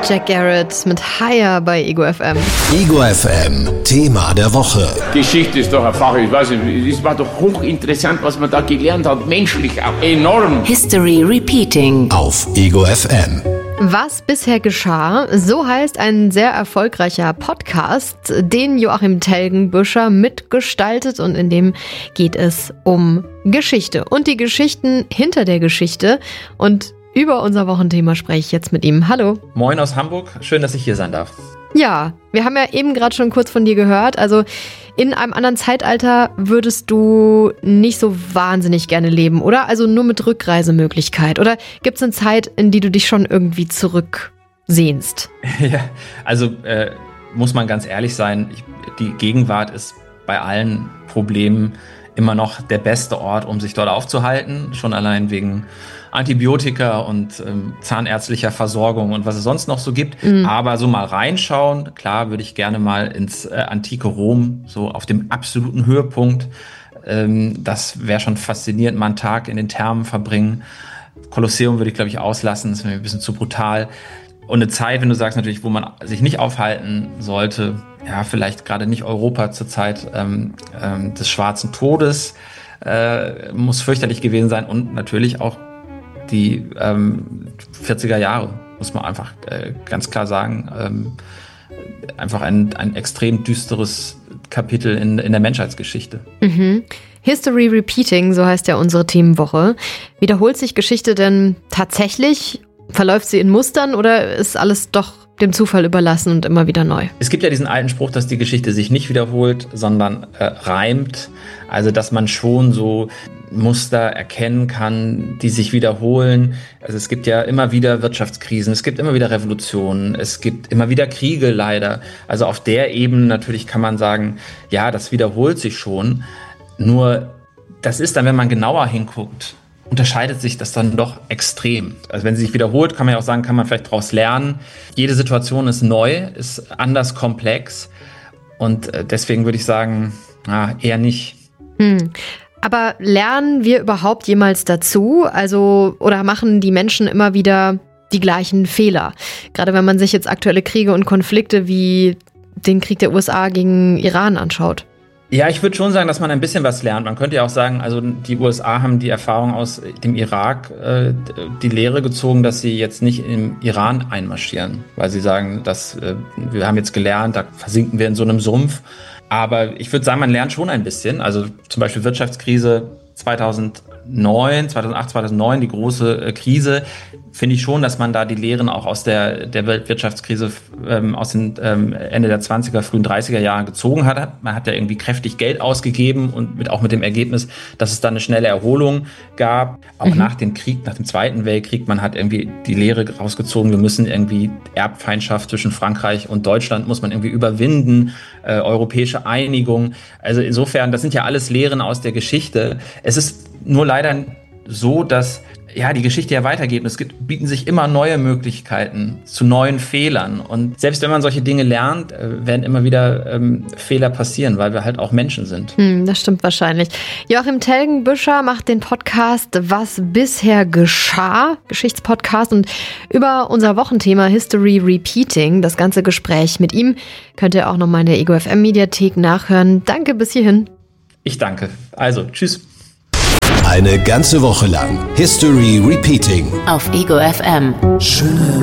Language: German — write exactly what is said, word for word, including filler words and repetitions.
Jack Garrett mit Higher bei Ego F M. Ego F M, Thema der Woche. Geschichte ist doch eine Sache, ich weiß nicht, es war doch hochinteressant, was man da gelernt hat, menschlich auch enorm. History Repeating Auf Ego F M. Was bisher geschah, so heißt ein sehr erfolgreicher Podcast, den Joachim Telgenbüscher mitgestaltet, und in dem geht es um Geschichte und die Geschichten hinter der Geschichte, und über unser Wochenthema spreche ich jetzt mit ihm. Hallo. Moin aus Hamburg, schön, dass ich hier sein darf. Ja, wir haben ja eben gerade schon kurz von dir gehört, also in einem anderen Zeitalter würdest du nicht so wahnsinnig gerne leben, oder? Also nur mit Rückreisemöglichkeit. Oder gibt es eine Zeit, in die du dich schon irgendwie zurücksehnst? Ja, also äh, muss man ganz ehrlich sein, ich, die Gegenwart ist bei allen Problemen immer noch der beste Ort, um sich dort aufzuhalten. Schon allein wegen Antibiotika und ähm, zahnärztlicher Versorgung und was es sonst noch so gibt. Mhm. Aber so mal reinschauen, klar würde ich gerne mal ins äh, antike Rom, so auf dem absoluten Höhepunkt. Ähm, das wäre schon faszinierend, mal einen Tag in den Thermen verbringen. Kolosseum würde ich, glaube ich, auslassen, das wäre mir ein bisschen zu brutal. Und eine Zeit, wenn du sagst natürlich, wo man sich nicht aufhalten sollte, ja, vielleicht gerade nicht Europa zur Zeit ähm, ähm, des Schwarzen Todes, äh, muss fürchterlich gewesen sein, und natürlich auch die ähm, vierziger Jahre, muss man einfach äh, ganz klar sagen. Ähm, einfach ein, ein extrem düsteres Kapitel in, in der Menschheitsgeschichte. Mhm. History Repeating, so heißt ja unsere Themenwoche. Wiederholt sich Geschichte denn tatsächlich? Verläuft sie in Mustern oder ist alles doch dem Zufall überlassen und immer wieder neu? Es gibt ja diesen alten Spruch, dass die Geschichte sich nicht wiederholt, sondern äh, reimt. Also dass man schon so Muster erkennen kann, die sich wiederholen. Also es gibt ja immer wieder Wirtschaftskrisen, es gibt immer wieder Revolutionen, es gibt immer wieder Kriege leider. Also auf der Ebene natürlich kann man sagen, ja, das wiederholt sich schon. Nur das ist dann, wenn man genauer hinguckt, unterscheidet sich das dann doch extrem. Also wenn sie sich wiederholt, kann man ja auch sagen, kann man vielleicht daraus lernen. Jede Situation ist neu, ist anders komplex, und deswegen würde ich sagen, na, eher nicht. Hm. Aber lernen wir überhaupt jemals dazu? Also, oder machen die Menschen immer wieder die gleichen Fehler? Gerade wenn man sich jetzt aktuelle Kriege und Konflikte wie den Krieg der U S A gegen Iran anschaut. Ja, ich würde schon sagen, dass man ein bisschen was lernt. Man könnte ja auch sagen, also die U S A haben die Erfahrung aus dem Irak, äh, die Lehre gezogen, dass sie jetzt nicht im Iran einmarschieren, weil sie sagen, dass äh, wir haben jetzt gelernt, da versinken wir in so einem Sumpf. Aber ich würde sagen, man lernt schon ein bisschen. Also zum Beispiel Wirtschaftskrise zweitausendneun, zweitausendacht, zweitausendneun, die große äh, Krise, finde ich schon, dass man da die Lehren auch aus der, der Weltwirtschaftskrise ähm, aus den ähm, Ende der zwanziger, frühen dreißiger Jahre gezogen hat. Man hat ja irgendwie kräftig Geld ausgegeben, und mit, auch mit dem Ergebnis, dass es da eine schnelle Erholung gab. Auch mhm. nach dem Krieg, nach dem Zweiten Weltkrieg, man hat irgendwie die Lehre rausgezogen, wir müssen irgendwie Erbfeindschaft zwischen Frankreich und Deutschland muss man irgendwie überwinden, äh, europäische Einigung. Also insofern, das sind ja alles Lehren aus der Geschichte. Es ist nur leider so, dass ja die Geschichte ja weitergeht, und es gibt, bieten sich immer neue Möglichkeiten zu neuen Fehlern, und selbst wenn man solche Dinge lernt, werden immer wieder ähm, Fehler passieren, weil wir halt auch Menschen sind. Hm, das stimmt wahrscheinlich. Joachim Telgenbüscher macht den Podcast Was bisher geschah, Geschichtspodcast, und über unser Wochenthema History Repeating, das ganze Gespräch mit ihm, könnt ihr auch nochmal in der Ego F M Mediathek nachhören. Danke bis hierhin. Ich danke. Also, tschüss. Eine ganze Woche lang History Repeating auf Ego F M. Schöne